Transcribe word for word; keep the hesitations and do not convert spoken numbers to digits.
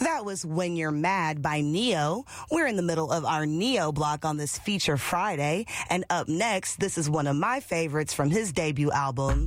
That was When You're Mad by Neo. We're in the middle of our Neo block on this Feature Friday. And up next, this is one of my favorites from his debut album,